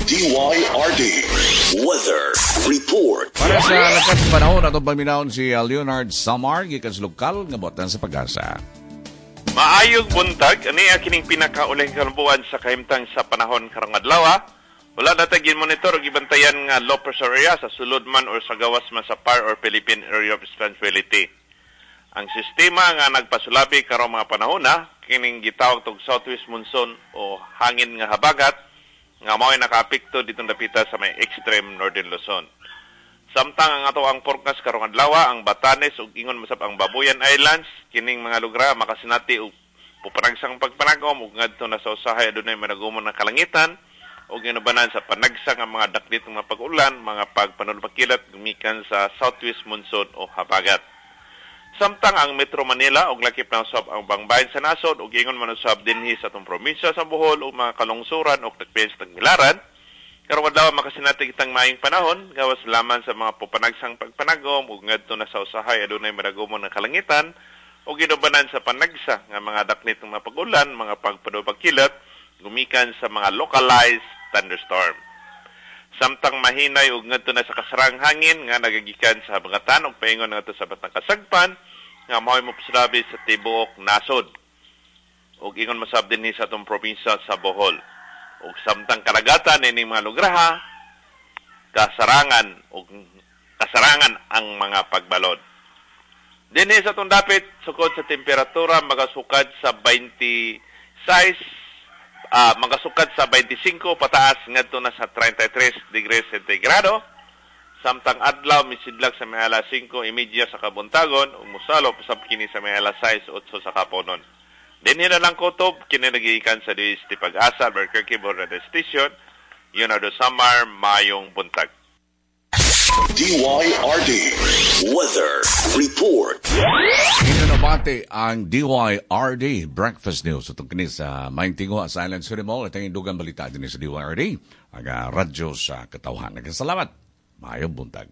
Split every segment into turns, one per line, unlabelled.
DYRD Weather Report.
Para sa lakas panahon atong paminahon si Leonard Samar gikan sa lokal nga botan sa Pag-asa.
Maayong buntag ani kining pinakaulihing kalambuan sa kahimtang sa panahon karong adlaw. Wala na tayong monitor o gibantayan nga low pressure area sa sulod man or sa gawas man sa PAR or Philippine Area of Responsibility. Ang sistema nga nagpasulabi karong mga panahon kining gitawag tog southwest monsoon o hangin nga habagat nga mao'y nakaapekto ditong dapita sa may extreme northern Luzon. Samtang ang ato ang forecast karong adlaw ang Batanes ug ingon masab ang Babuyan Islands kining mga lugar makasinati og pupanagsang pagpanagom ug ngadto na sa usahay adunay managumon na kalangitan ug ginubanan sa panagsang ang mga daklit nga pag-ulan, mga pagpanulpakilat gumikan sa southwest monsoon o habagat. Samtang ang Metro Manila og lakip na usab ang bangbayan sa nasod ug ingon man usab dinhi sa atong probinsya sa Bohol ug mga kalungsuran ug tagpes tagmilaran karong adlaw makasinati kitang maayong panahon gawas laman sa mga pupanagsang pagpanagom ug ngadto na sa usahay adunay madagomon nga kalangitan ug ginubanan sa panagsa nga mga daklit nga pag-ulan, mga pagpanulpakilat gumikan sa mga localized thunderstorm. Samtang mahinay ug ngadto na sa kasarang hangin nga nagagikan sa habagatan ug paingon ngadto sa batang kasagpan nga mao'y mopasalabi sa tibuok nasod. Ug ingon masab dinhi sa atong probinsya sa Bohol. Ug samtang kalagatan ining mga lugar kasarangan ang mga pagbalod. Dinhi sa atong dapit sukod sa temperatura magasukad sa 26 magasukad sa 25 pataas ngadto na sa 33 degrees centigrado. Samtang adlaw misidlag sa may alas 5:30 sa kabuntagon ug musalo pasab kini sa may alas 6:08 sa kaponon. Dinhi na lang kutob kini nagikan sa DST Pag-asa Albuquerque Radio Station. Leonardo Samar, mayong buntag.
DYRD Weather Report.
Inanabate ang DYRD Breakfast News. Itong kini sa Maintingo sa Island City Mall. Ito yung dugang balita din sa DYRD. Ang radyo sa Katawhan. Nagkasalamat. Mayong buntag.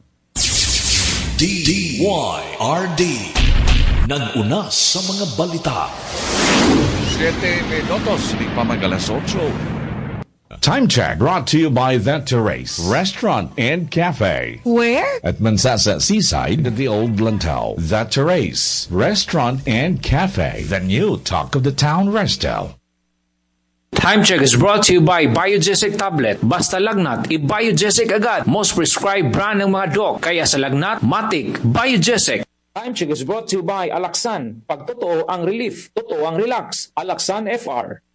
DYRD Nag-una sa mga balita.
7 minutos. Di pa mag-alas 8.
Time check brought to you by The Terrace Restaurant and Cafe.
Where?
At Mansasa Seaside at the Old Lantau. The Terrace Restaurant and Cafe. The new talk of the town, Restel.
Time check is brought to you by Biogesic Tablet. Basta lagnat, i-Biogesic agad. Most prescribed brand ng mga doc. Kaya sa lagnat, matik, Biogesic. Time check is brought to you by Alaxan. Pag totoo ang relief, totoo ang relax. Alaxan FR.